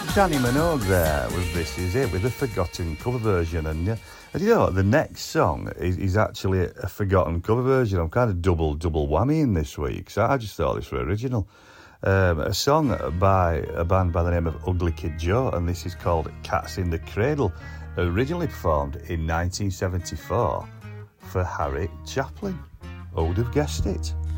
Danny Minogue there with This Is It, with a forgotten cover version. And you know what, the next song is actually a forgotten cover version. I'm kind of double whammy this week, so I just thought this was original. A song by a band by the name of Ugly Kid Joe, and this is called Cats in the Cradle, originally performed in 1974 for Harry Chaplin. Who would have guessed it?